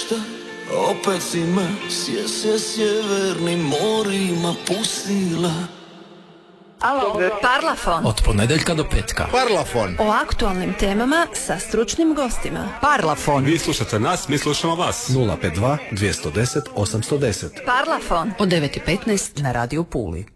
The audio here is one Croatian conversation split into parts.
ništa, opet si me sjevernim morima pustila. Alo, Parlafon. Od ponedjeljka do petka. Parlafon. O aktualnim temama sa stručnim gostima. Parlafon. Vi slušate nas, mi slušamo vas. 052 210 810. Parlafon. Od 9:15 na Radio Puli.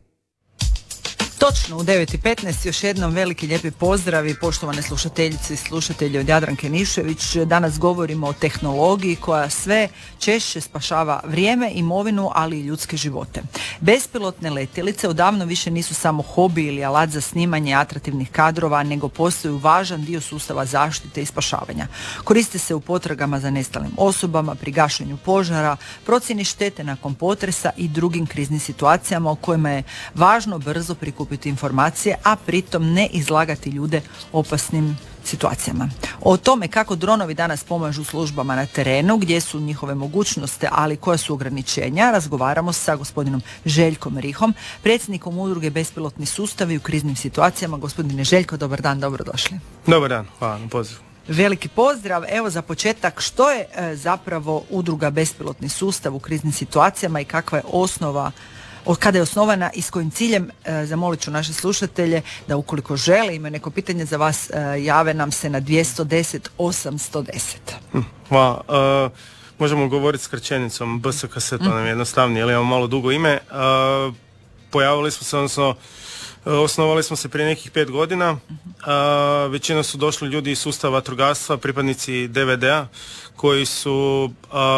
Točno u 9:15 još jednom veliki lijepi pozdrav i poštovane slušateljice i slušatelji od Jadranke Nišević. Danas govorimo o tehnologiji koja sve češće spašava vrijeme, imovinu, ali i ljudske živote. Bespilotne letjelice odavno više nisu samo hobi ili alat za snimanje atraktivnih kadrova, nego postaju važan dio sustava zaštite i spašavanja. Koriste se u potragama za nestalim osobama, pri gašenju požara, procjeni štete nakon potresa i drugim kriznim situacijama u kojima je važno brzo prikupiti informacije, a pritom ne izlagati ljude opasnim situacijama. O tome kako dronovi danas pomažu službama na terenu, gdje su njihove mogućnosti, ali koja su ograničenja, razgovaramo sa gospodinom Željkom Rihom, predsjednikom udruge Bespilotni sustavi u kriznim situacijama. Gospodine Željko, dobar dan, dobrodošli. Dobar dan, hvala na pozivu. Veliki pozdrav. Evo za početak, što je zapravo udruga Bespilotni sustav u kriznim situacijama i kakva je osnova, od kada je osnovana i s kojim ciljem? Zamolit ću naše slušatelje da ukoliko žele, imaju neko pitanje za vas, jave nam se na 210 810. Hvala. Možemo govoriti skraćenicom BSKS, to nam je jednostavnije, ali imamo malo dugo ime. Pojavili smo se, odnosno osnovali smo se prije nekih 5 godina. Većina su došli ljudi iz sustava vatrogastva, pripadnici DVD-a, koji su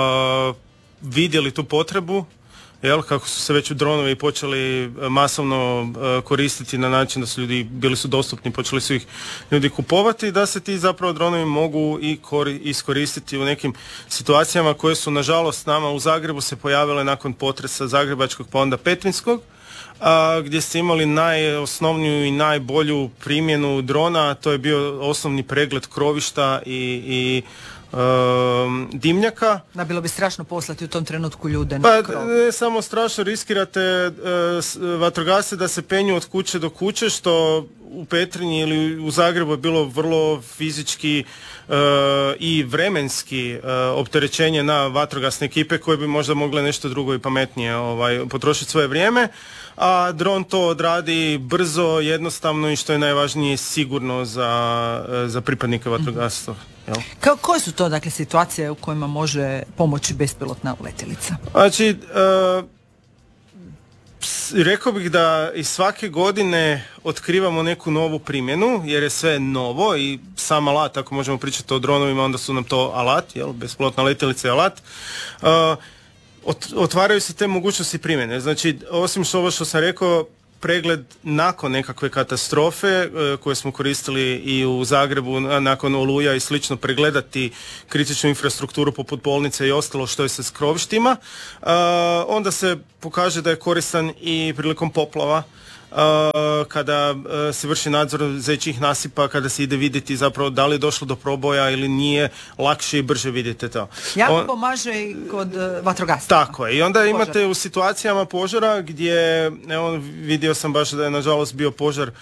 vidjeli tu potrebu, kako su se već dronovi počeli masovno koristiti na način da su ljudi bili su dostupni, počeli su ih ljudi kupovati, da se ti zapravo dronovi mogu i iskoristiti u nekim situacijama koje su nažalost nama u Zagrebu se pojavile nakon potresa zagrebačkog pa onda petrinjskog, gdje ste imali najosnovniju i najbolju primjenu drona. To je bio osnovni pregled krovišta i dimnjaka. Da, bilo bi strašno poslati u tom trenutku ljude. Pa ne samo strašno, riskirate vatrogasce da se penju od kuće do kuće, što u Petrinji ili u Zagrebu je bilo vrlo fizički i vremenski opterećenje na vatrogasne ekipe koje bi možda mogle nešto drugo i pametnije potrošiti svoje vrijeme, a dron to odradi brzo, jednostavno i što je najvažnije sigurno za pripadnike vatrogastva. Koje su to dakle situacije u kojima može pomoći bespilotna letjelica? Znači, rekao bih da i svake godine otkrivamo neku novu primjenu, jer je sve novo i sam alat, ako možemo pričati o dronovima, onda su nam to alat, bespilotna letjelica je alat. Otvaraju se te mogućnosti primjene. Znači, osim ovo što sam rekao, pregled nakon nekakve katastrofe koje smo koristili i u Zagrebu nakon oluja i slično, pregledati kritičnu infrastrukturu poput bolnice i ostalo što je se s krovištima, onda se pokaže da je koristan i prilikom poplava, kada se vrši nadzor zečjih nasipa, kada se ide vidjeti zapravo da li je došlo do proboja ili nije, lakše i brže vidite to. Jako pomaže i kod vatrogastva. Tako je. I onda imate u situacijama požara gdje, vidio sam baš da je nažalost bio požar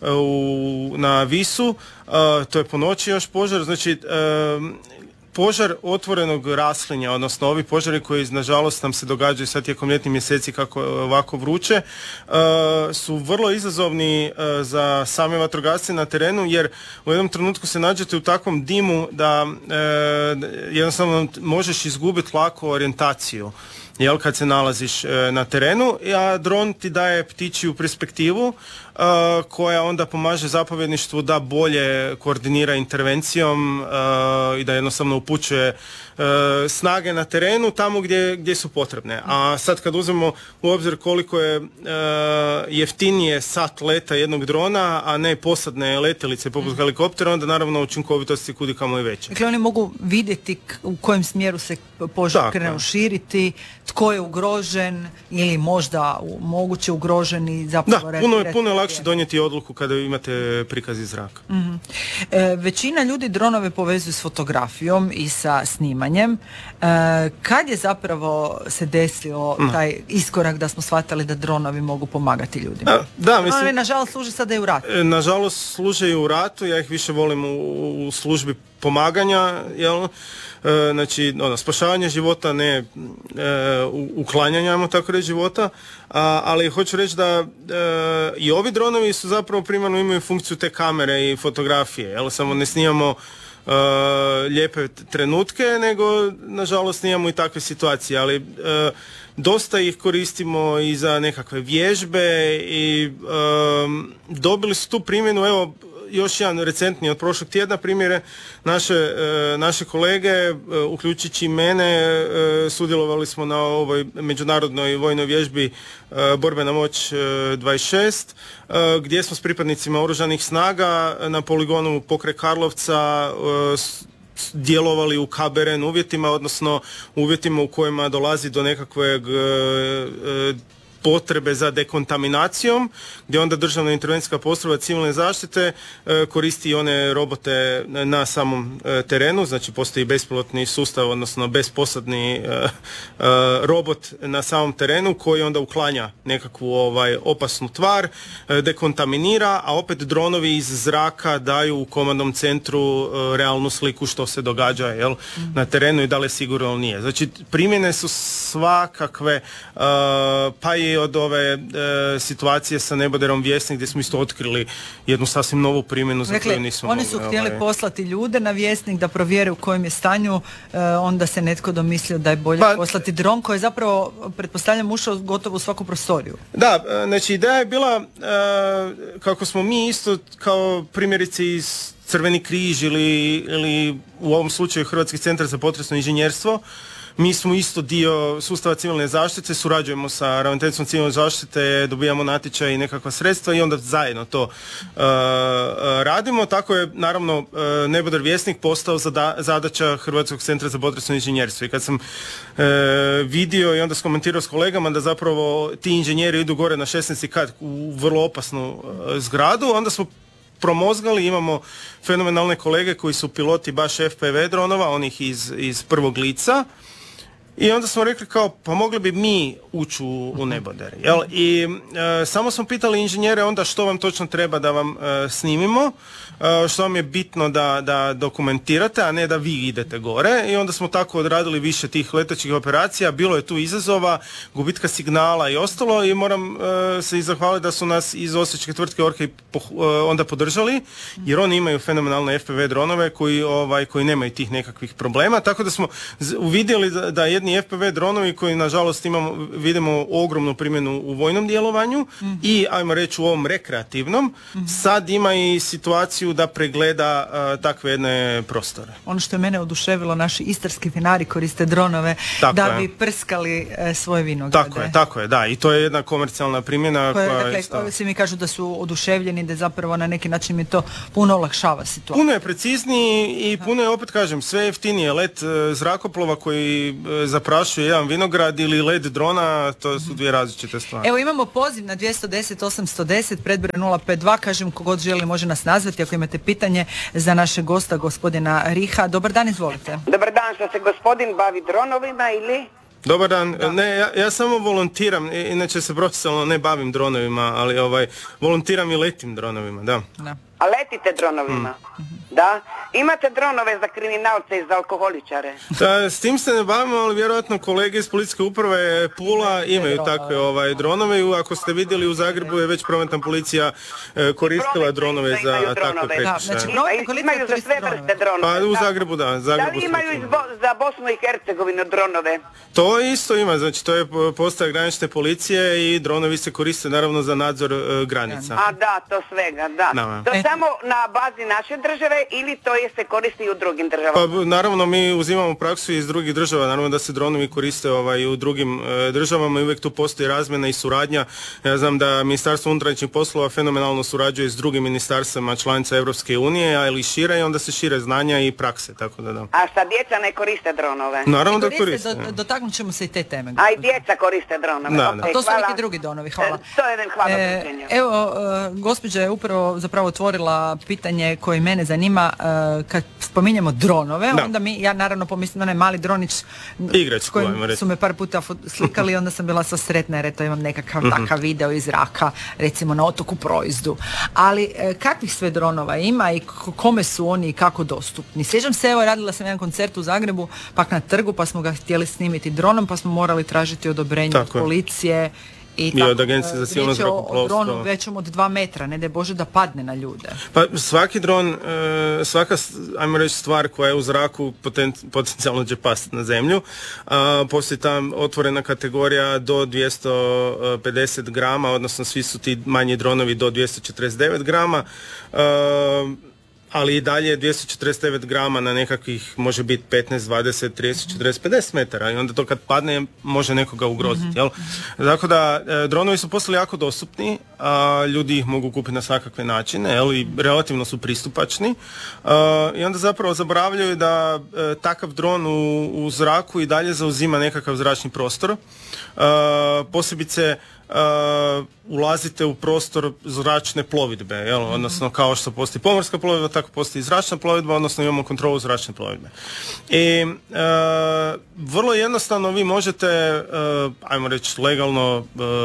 na Visu, to je po noći još požar, znači požar otvorenog raslinja, odnosno ovi požari koji nažalost nam se događaju sad tijekom ljetnih mjeseci kako je ovako vruće, su vrlo izazovni za same vatrogasce na terenu, jer u jednom trenutku se nađete u takvom dimu da jednostavno možeš izgubiti lako orijentaciju kad se nalaziš na terenu, a dron ti daje ptičju perspektivu koja onda pomaže zapovjedništvu da bolje koordinira intervencijom i da jednostavno upućuje snage na terenu tamo gdje su potrebne. A sad kad uzmemo u obzir koliko je jeftinije sat leta jednog drona, a ne posadne letjelice poput helikoptera, onda naravno učinkovitost je kudikamo i veća. Dakle, oni mogu vidjeti u kojem smjeru se požar krene širiti, tko je ugrožen ili možda moguće ugrožen i zapravo puno je lakše donijeti odluku kada imate prikaz iz zraka. Većina ljudi dronove povezuju s fotografijom i sa snimanjem. Kad je zapravo se desilo taj iskorak da smo shvatili da dronovi mogu pomagati ljudima? Dronovi nažalost služe sada i u ratu. Nažalost služe i u ratu, ja ih više volim u službi pomaganja, jel? Znači spašavanje života, ne uklanjanja, ajmo tako reći, života, ali hoću reći da i ovi dronovi su zapravo primarno imaju funkciju te kamere i fotografije, jel? Samo ne snimamo lijepe trenutke, nego nažalost snimamo i takve situacije, ali dosta ih koristimo i za nekakve vježbe i dobili su tu primjenu, evo još jedan recentni od prošlog tjedna primjere, naše kolege, uključujući mene, sudjelovali smo na ovoj međunarodnoj vojnoj vježbi Borbena moć 26, gdje smo s pripadnicima oružanih snaga na poligonu pokraj Karlovca djelovali u KBRN uvjetima, odnosno uvjetima u kojima dolazi do nekakvog potrebe za dekontaminacijom, gdje onda državna intervencijska postrojba civilne zaštite koristi one robote na samom terenu, znači postoji bespilotni sustav, odnosno besposadni robot na samom terenu koji onda uklanja nekakvu opasnu tvar, dekontaminira, a opet dronovi iz zraka daju u komandnom centru realnu sliku što se događa, jel, na terenu i da li je sigurno ili nije. Znači primjene su svakakve, pa i od ove situacije sa neboderom Vjesnik gdje smo isto otkrili jednu sasvim novu primjenu za koju nismo mogli. Oni su htjeli poslati ljude na Vjesnik da provjere u kojem je stanju, onda se netko domislio da je bolje poslati dron koji je zapravo, pretpostavljam, ušao gotovo u svaku prostoriju. Da, znači ideja je bila kako smo mi isto kao primjerice iz Crveni križ ili u ovom slučaju Hrvatski centar za potresno inženjerstvo, mi smo isto dio sustava civilne zaštite, surađujemo sa ravnateljstvom civilne zaštite, dobijamo natječaj i nekakva sredstva i onda zajedno to radimo. Tako je naravno neboder Vjesnik postao zadaća Hrvatskog centra za potresno inženjerstvo. I kad sam vidio i onda skomentirao s kolegama da zapravo ti inženjeri idu gore na 16. kat u vrlo opasnu zgradu, onda smo promozgali, imamo fenomenalne kolege koji su piloti baš FPV dronova, onih iz prvog lica. I onda smo rekli kao, pa mogli bi mi ući u neboder. Jel? I samo smo pitali inženjere onda što vam točno treba da vam snimimo, što vam je bitno da dokumentirate, a ne da vi idete gore. I onda smo tako odradili više tih letećih operacija, bilo je tu izazova, gubitka signala i ostalo i moram se i zahvaliti da su nas iz osječke tvrtke Orca onda podržali, jer oni imaju fenomenalne FPV dronove koji nemaju tih nekakvih problema, tako da smo uvidjeli da jedni FPV dronovi koji nažalost vidimo ogromnu primjenu u vojnom djelovanju i ajmo reći u ovom rekreativnom, sad ima i situaciju da pregleda takve jedne prostore. Ono što je mene oduševilo, naši istarski vinari koriste dronove da bi prskali svoje vinograde. Tako je, da, i to je jedna komercijalna primjena. Dakle, svi mi kažu da su oduševljeni, da zapravo na neki način mi to puno olakšava situaciju. Puno je precizniji i puno je, opet kažem, sve jeftinije. Let zrakoplova koji zaprašuje jedan vinograd ili let drona, to su dvije različite stvari. Evo imamo poziv na 210-810, predbroj 052, kažem kogod želi može nas nazvati ako imate pitanje za našeg gosta, gospodina Riha. Dobar dan, izvolite. Dobar dan, što se gospodin bavi dronovima ili? Dobar dan, ne, ja samo volontiram, inače se profesionalno ne bavim dronovima, ali volontiram i letim dronovima, da. A letite dronovima? Da. Imate dronove za kriminalce i za alkoholičare? S tim se ne bavimo, ali vjerojatno kolege iz policijske uprave Pula imaju takve dronove. Ako ste vidjeli, u Zagrebu je već prometna policija koristila dronove za takve prekršaje. Imaju za sve vrste dronove. Pa u Zagrebu, da. Da li imaju za Bosnu i Hercegovinu dronove? To isto ima, znači to je postaja granične policije i dronovi se koriste naravno za nadzor granica. A da, to svega, da. To samo na bazi naše države ili to je se koristi i u drugim državama? Pa naravno mi uzimamo praksu iz drugih država, naravno da se dronovi koriste i u drugim državama i uvijek tu postoji razmjena i suradnja. Ja znam da Ministarstvo unutrašnjih poslova fenomenalno surađuje s drugim ministarstvima članica Europske unije, ali šire i onda se šire znanja i prakse, tako da. A šta djeca ne koriste dronove? Naravno da koriste. Dotaknut ćemo se i te teme. A i djeca koriste dronove. Da. Okay, to su neki drugi dronovi, hvala. To je hvala pitanje. Evo, gospođa je upravo zapravo otvorila otvorila pitanje koje mene zanima. Kad spominjemo dronove, onda ja naravno pomislim onaj mali dronić s kojim su me par puta slikali, onda sam bila sva sretna jer eto imam nekakav takav video iz zraka, recimo na otoku Projizdu. Ali kakvih sve dronova ima i kome su oni i kako dostupni? Sjećam se, evo, radila sam jedan koncert u Zagrebu, pak na trgu, pa smo ga htjeli snimiti dronom, pa smo morali tražiti odobrenje od policije. I od Agencije za civilno zrakoplovstvo. O dronu većom od 2 metra, ne da je Bože da padne na ljude. Pa svaki dron, svaka, ajmo reći, stvar koja je u zraku potencijalno će pasti na zemlju. Postoji tam otvorena kategorija do 250 grama, odnosno svi su ti manji dronovi do 249 grama. Ali i dalje 249 grama na nekakvih može biti 15, 20, 30, 40, 50 metara i onda to kad padne može nekoga ugroziti. Jel? Dakle da dronovi su postali jako dostupni, a ljudi ih mogu kupiti na svakakve načine, jel? I relativno su pristupačni i onda zapravo zaboravljaju da takav dron u zraku i dalje zauzima nekakav zračni prostor. Posebice ulazite u prostor zračne plovidbe, jel? Odnosno kao što postoji pomorska plovidba, tako postoji zračna plovidba, odnosno imamo kontrolu zračne plovidbe. I vrlo jednostavno vi možete, ajmo reći, legalno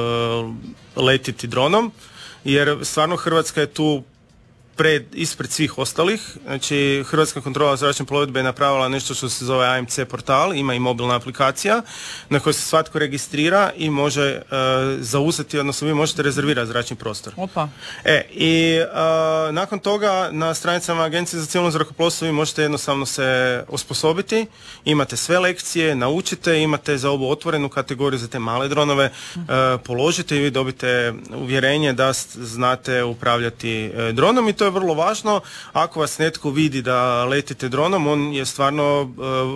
letiti dronom, jer stvarno Hrvatska je tu ispred svih ostalih. Znači, Hrvatska kontrola zračne plovidbe je napravila nešto što se zove AMC portal, ima i mobilna aplikacija na kojoj se svatko registrira i može zauzeti, odnosno vi možete rezervirati zračni prostor. Opa. I nakon toga na stranicama Agencije za civilno zrakoplovstvo vi možete jednostavno se osposobiti, imate sve lekcije, naučite, imate za ovu otvorenu kategoriju za te male dronove, položite i vi dobite uvjerenje da znate upravljati dronom i to je vrlo važno. Ako vas netko vidi da letite dronom, on je stvarno,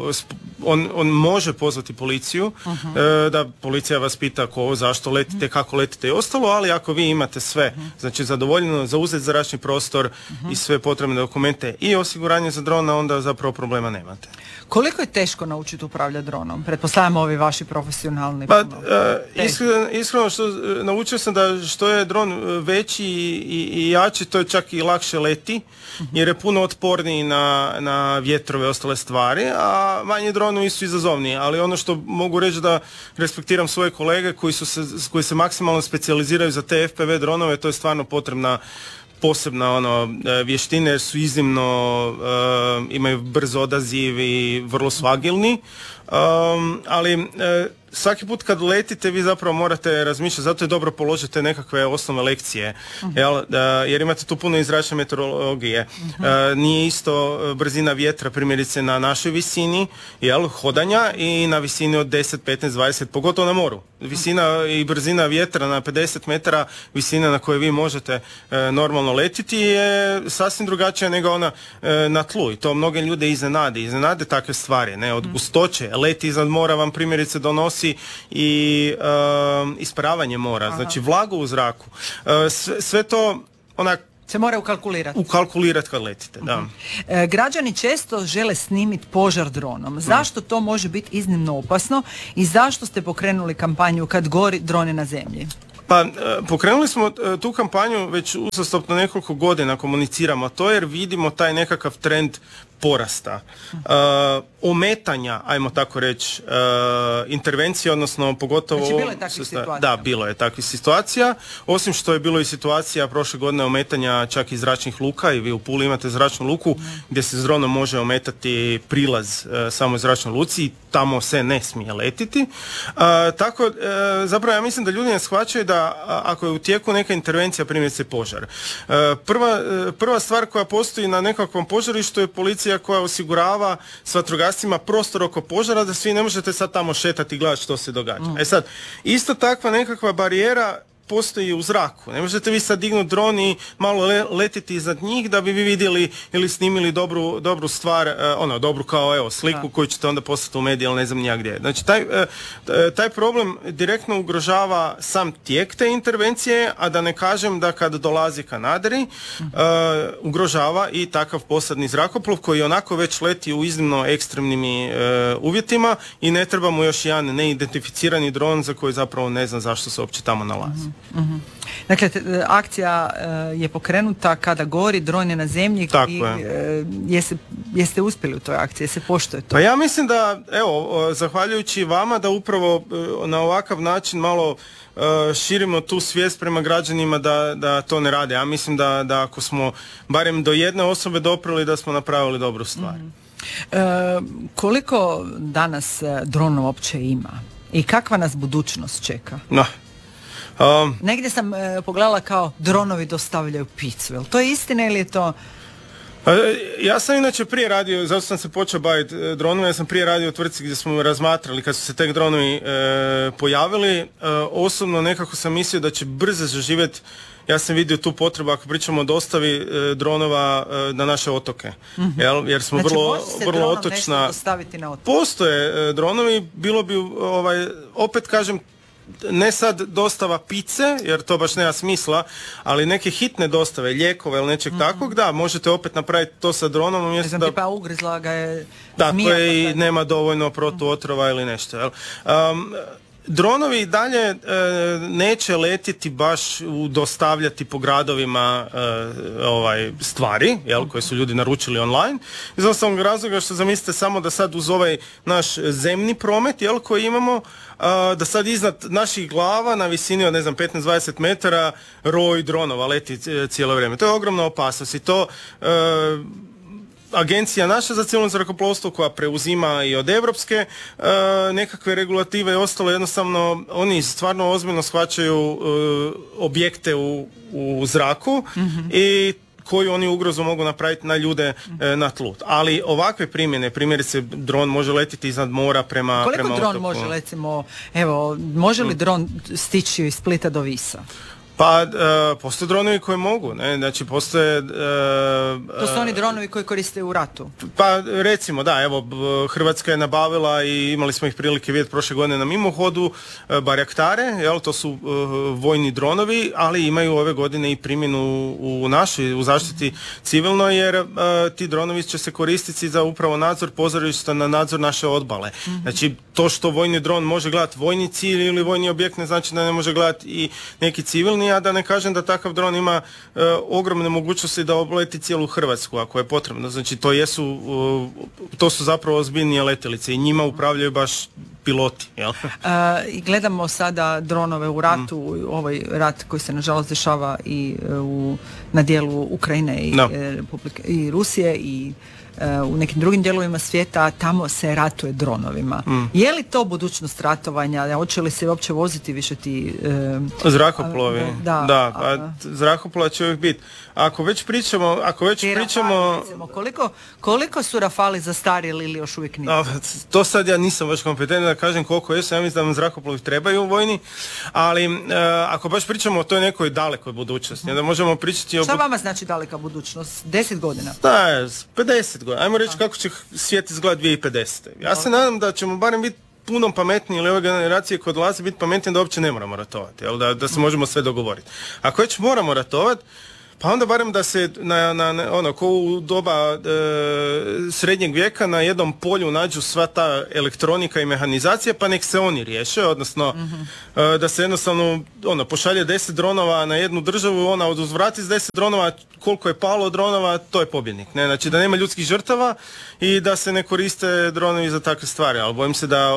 on može pozvati policiju, da policija vas pita zašto letite, kako letite i ostalo, ali ako vi imate sve, znači zadovoljeno, zauzeti zračni prostor i sve potrebne dokumente i osiguranje za drona, onda zapravo problema nemate. Koliko je teško naučiti upravljati dronom? Pretpostavljam ovi vaši profesionalni. Pa, iskreno što naučio sam da što je dron veći i jači, to je čak i lakše leti, jer je puno otporniji na vjetrove i ostale stvari, a manji dronovi su izazovniji. Ali ono što mogu reći da respektiram svoje kolege koji se maksimalno specijaliziraju za te FPV dronove, to je stvarno potrebna posebna vještine jer su iznimno imaju brz odaziv i vrlo su agilni, ali svaki put kad letite vi zapravo morate razmišljati, zato je dobro položiti nekakve osnovne lekcije, jer imate tu puno i zračne meteorologije. Nije isto brzina vjetra primjerice na našoj visini, hodanja i na visini od 10, 15, 20, pogotovo na moru. Visina i brzina vjetra na 50 metara, visina na kojoj vi možete normalno letiti je sasvim drugačija nego ona na tlu i to mnoge ljude iznenade takve stvari, ne, od gustoće, leti iznad mora vam primjerice donosi i isparavanje mora, znači vlagu u zraku, sve to se mora ukalkulirati. Ukalkulirati kad letite, da. Građani često žele snimiti požar dronom. Zašto to može biti iznimno opasno i zašto ste pokrenuli kampanju kad gori drone na zemlji? Pa pokrenuli smo tu kampanju već uzastopno nekoliko godina, komuniciramo to jer vidimo taj nekakav trend porasta, ometanja, ajmo tako reći, intervencije, odnosno pogotovo... Znači bilo je takvih situacija? Da, bilo je takvih situacija, osim što je bilo i situacija prošle godine ometanja čak i zračnih luka i vi u Puli imate zračnu luku gdje se s dronom može ometati prilaz samoj zračnoj luci i tamo se ne smije letiti. Tako, zapravo ja mislim da ljudi ne shvaćaju da ako je u tijeku neka intervencija, primjerice požar. Prva stvar koja postoji na nekakvom požarištu je policija koja osigurava s vatrogascima prostor oko požara da svi ne možete sad tamo šetati i gledati što se događa. Sad, isto takva nekakva barijera postoji u zraku. Ne možete vi sad dignuti dron i malo letiti iznad njih da bi vi vidjeli ili snimili dobru stvar, dobru kao sliku koju ćete onda poslati u medije ili ne znam nijak gdje. Znači taj problem direktno ugrožava sam tijek te intervencije, a da ne kažem da kad dolazi kanaderi ugrožava i takav posadni zrakoplov koji onako već leti u iznimno ekstremnim uvjetima i ne treba mu još jedan neidentificirani dron za koji zapravo ne znam zašto se uopće tamo nalazi. Dakle, akcija je pokrenuta kada gori, dron je na zemlji. Tako i je. Jeste uspjeli u toj akciji, se poštuje to? Pa ja mislim da, evo, zahvaljujući vama da upravo na ovakav način malo širimo tu svijest prema građanima da to ne rade. Ja mislim da ako smo barem do jedne osobe doprli da smo napravili dobru stvar. Koliko danas dronova uopće ima? I kakva nas budućnost čeka? No. Negdje sam pogledala kao dronovi dostavljaju picu. Jel to je istina ili je to... Ja sam inače prije radio, zato sam se počeo baviti dronovima, ja sam prije radio u tvrtci gdje smo razmatrali kad su se tek dronovi pojavili. Osobno nekako sam mislio da će brzo zaživjeti. Ja sam vidio tu potrebu ako pričamo o dostavi dronova na naše otoke. Jer smo znači, vrlo otočna. Dostaviti na otok. Postoje dronovi, bilo bi opet kažem ne sad dostava pice, jer to baš nema smisla, ali neke hitne dostave, lijekova ili nečeg takvog, da, možete opet napraviti to sa dronom umjesto da... tipa ugrizla ga je da, zmija. Da, i nema dovoljno protuotrova ili nešto, jel? Dronovi i dalje neće letjeti baš dostavljati po gradovima stvari, jel, koje su ljudi naručili online. Iz osnovnog razloga što zamislite samo da sad uz ovaj naš zemni promet, jel, koji imamo, da sad iznad naših glava na visini od 15-20 metara roj dronova leti cijelo vrijeme. To je ogromna opasnost i to Agencija naša za civilno zrakoplovstvo koja preuzima i od evropske nekakve regulative i ostalo, jednostavno oni stvarno ozbiljno shvaćaju objekte u zraku i koju oni ugrozu mogu napraviti na ljude na tlu. Ali ovakve primjerice dron može letiti iznad mora prema koliko prema dron otoku. može, recimo, evo, može li dron stići iz Splita do Visa? Pa, postoje dronovi koji mogu, ne, znači postoje... To su oni dronovi koji koriste u ratu? Pa, recimo, da, evo, Hrvatska je nabavila i imali smo ih prilike vidjeti prošle godine na mimohodu, Barjaktare, jel, to su vojni dronovi, ali imaju ove godine i primjenu u našoj, u zaštiti civilnoj, jer ti dronovi će se koristiti za upravo nadzor pozorišta na nadzor naše obale. Znači, to što vojni dron može gledati vojni cilj ili vojni objekt ne znači da ne može gledati i neki civilni, a da ne kažem da takav dron ima ogromne mogućnosti da obleti cijelu Hrvatsku ako je potrebno. Znači to su zapravo ozbiljnije letjelice i njima upravljaju baš piloti. Jel? I gledamo sada dronove u ratu, ovaj rat koji se nažalost dešava i na dijelu Ukrajine i, Republike, i Rusije i u nekim drugim dijelovima svijeta, tamo se ratuje dronovima. Je li to budućnost ratovanja? Hoće li se uopće voziti više ti... zrakoplovi? Zrakoplova će uvijek biti. Ako već pričamo... Rafali, recimo, koliko su Rafali zastarjeli ili još uvijek nisu? To sad ja nisam baš kompetentan da kažem koliko jesu, ja mislim da nam zrakoplovi trebaju vojni, ali ako baš pričamo o toj nekoj dalekoj budućnosti, da možemo pričati o... Šta vama znači daleka budućnost? 10 godina? Da, 50 godina. Ajmo reći kako će svijet izgledati 2050. Ja se nadam da ćemo barem biti puno pametniji ili ove generacije koje dolaze biti pametniji da uopće ne moramo ratovati, jel? Da se možemo sve dogovoriti. Ako već moramo ratovati, pa onda barem da se ko u doba srednjeg vijeka na jednom polju nađu sva ta elektronika i mehanizacija, pa nek se oni riješe, odnosno da se jednostavno pošalje 10 dronova na jednu državu, ona oduzvrati s 10 dronova, koliko je palo dronova, to je pobjednik. Ne? Znači da nema ljudskih žrtava i da se ne koriste dronovi za takve stvari, ali bojim se da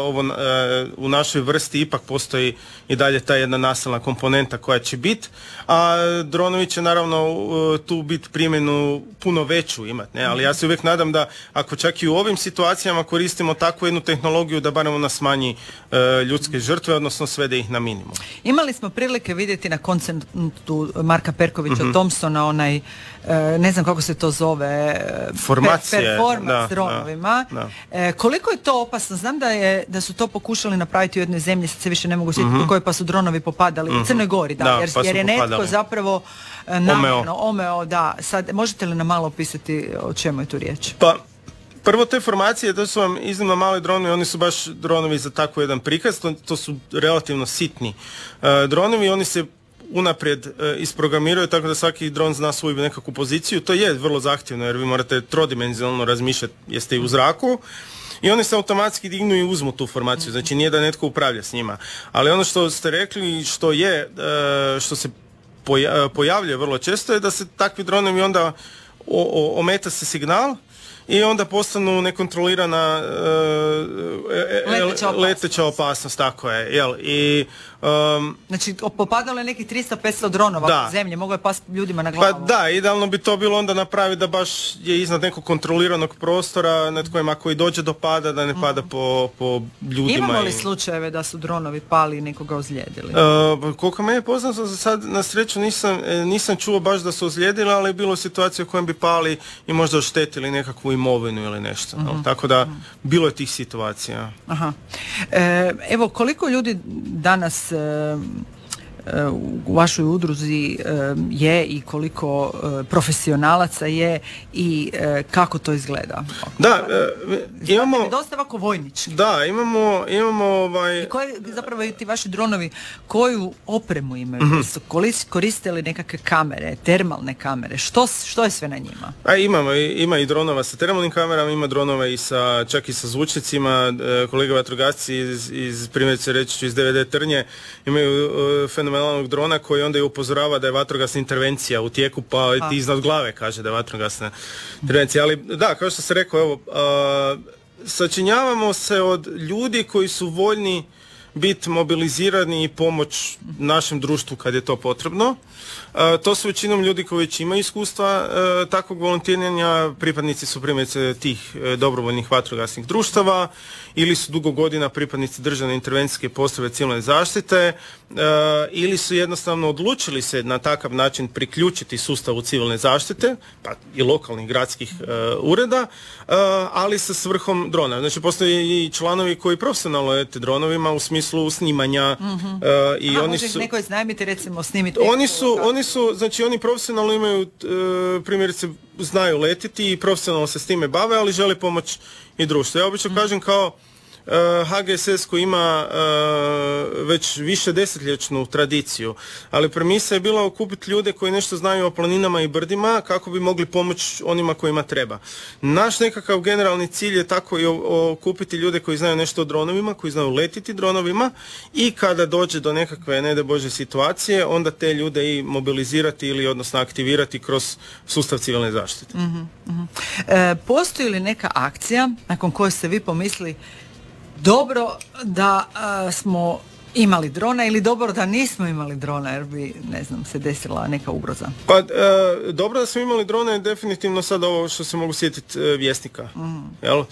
u našoj vrsti ipak postoji i dalje ta jedna nasilna komponenta koja će biti, a dronovi će naravno tu biti primjenu puno veću imati, ne? Ali ja se uvijek nadam da ako čak i u ovim situacijama koristimo takvu jednu tehnologiju da barem ona smanji ljudske žrtve, odnosno svede ih na minimum. Imali smo prilike vidjeti na koncertu Marka Perkovića Thompsona onaj, ne znam kako se to zove, performans s dronovima. Koliko je to opasno? Znam da su to pokušali napraviti u jednoj zemlji, sad se više ne mogu sjetiti koje pa su dronovi popadali, u Crnoj Gori, jer je netko zapravo omeo, da. Sad, možete li nam malo opisati o čemu je tu riječ? Pa, prvo te formacije, to su vam iznimno mali dronovi, oni su baš dronovi za tako jedan prikaz, to su relativno sitni dronovi, oni se unaprijed isprogramiraju tako da svaki dron zna svoju nekakvu poziciju. To je vrlo zahtjevno jer vi morate trodimenzionalno razmišljati, jeste i u zraku i oni se automatski dignu i uzmu tu formaciju, znači nije da netko upravlja s njima. Ali ono što ste rekli, što se pojavljuje vrlo često je da se takvi dronovi onda ometa se signal i onda postanu nekontrolirana leteća opasnost, tako je, jel? I znači, popadalo je nekih 300-500 dronova u zemlji, mogo je pasti ljudima na glavu. Pa da, idealno bi to bilo onda napraviti da baš je iznad nekog kontroliranog prostora nad kojim ako i dođe do pada, da ne pada po ljudima. Imamo li slučajeve da su dronovi pali i nekoga ozlijedili? Koliko me je poznato, za sad na sreću nisam čuo baš da su ozlijedili, ali je bilo situacija u kojem bi pali i možda oštetili nekakvu imovinu ili nešto. Tako da, bilo je tih situacija. Aha. Evo, koliko ljudi danas u vašoj udruzi je i koliko profesionalaca je i kako to izgleda? Da, imamo... dosta ovako vojnički. Da, imamo I koje, zapravo ti vaši dronovi, koju opremu imaju? Koriste li nekakve kamere, termalne kamere? Što je sve na njima? Ima i dronova sa termalnim kamerama, ima dronova čak i sa zvučnicima. Kolega vatrogasci iz primjerice reći ću iz DVD Trnje imaju fenomenalnog drona koji onda je upozorava da je vatrogasna intervencija u tijeku, pa ti iznad glave kaže da je vatrogasna intervencija. Ali da, kao što sam rekao, evo, sačinjavamo se od ljudi koji su voljni biti mobilizirani i pomoć našem društvu kad je to potrebno. To su većinom ljudi koji već imaju iskustva takvog volontiranja, pripadnici su primjerice tih dobrovoljnih vatrogasnih društava ili su dugo godina pripadnici državne intervencijske postrojbe civilne zaštite ili su jednostavno odlučili se na takav način priključiti sustavu civilne zaštite, pa i lokalnih gradskih ureda, ali sa svrhom drona. Znači postoje i članovi koji profesionalno lete dronovima u smislu snimanja i oni su... Neko iznajmiti, recimo snimiti... Oni profesionalno imaju, primjerice, znaju letiti i profesionalno se s time bave, ali žele pomoć i društvu. Ja obično kažem kao HGSS koji ima već više desetljetnu tradiciju, ali premisa je bila okupiti ljude koji nešto znaju o planinama i brdima kako bi mogli pomoći onima kojima treba. Naš nekakav generalni cilj je tako i okupiti ljude koji znaju nešto o dronovima, koji znaju letiti dronovima i kada dođe do nekakve, ne daj Bože, situacije, onda te ljude i mobilizirati ili odnosno aktivirati kroz sustav civilne zaštite. Postoji li neka akcija nakon koje ste vi pomislili dobro da smo imali drona ili dobro da nismo imali drona jer bi, ne znam, se desila neka ugroza? Pa dobro da smo imali drona je definitivno sad ovo što se mogu sjetiti Vjesnika. Jel?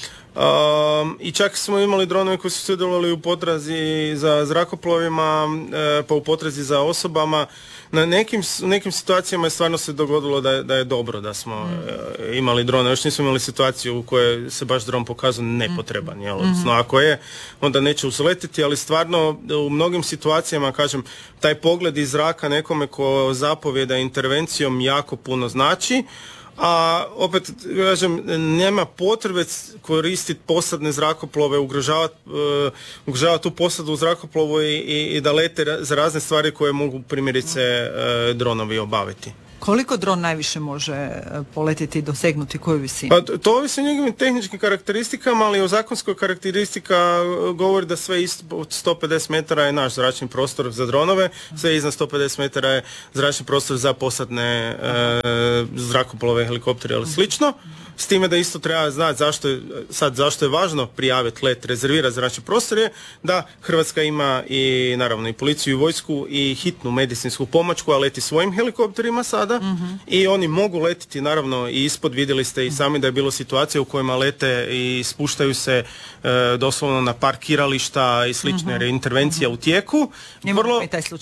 I čak smo imali dronove koji su sudjelovali u potrazi za zrakoplovima, pa u potrazi za osobama. Na nekim situacijama je stvarno se dogodilo da je dobro da smo imali drone. Još nismo imali situaciju u kojoj se baš dron pokazao nepotreban. Jel? Odnosno, ako je, onda neće uzletiti, ali stvarno u mnogim situacijama, kažem, taj pogled iz zraka nekome ko zapovjeda intervencijom jako puno znači. A opet, kažem, nema potrebe koristiti posadne zrakoplove, ugrožavati tu posadu u zrakoplovu i da lete za razne stvari koje mogu primjerice dronovi obaviti. Koliko dron najviše može poletiti i dosegnuti koju visinu? Pa to ovisi o njegovim tehničkim karakteristikama, ali o zakonskoj karakteristika govori da sve od 150 metara je naš zračni prostor za dronove, sve iznad 150 metara je zračni prostor za posadne zrakoplove, helikoptere ili slično. S time da isto treba znati zašto je važno prijaviti let, rezervirati zračni prostor je da Hrvatska ima i naravno i policiju i vojsku i hitnu medicinsku pomoć koja leti svojim helikopterima sada i oni mogu letiti naravno i ispod, vidjeli ste i sami da je bilo situacija u kojima lete i spuštaju se doslovno na parkirališta i slične jer je intervencija u tijeku.